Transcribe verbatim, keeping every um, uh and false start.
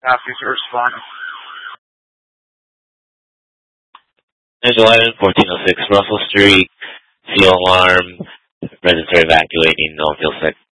Copy to respond. nine eleven, fourteen oh six Russell Street, fuel alarm, residents are evacuating, no fuel sick.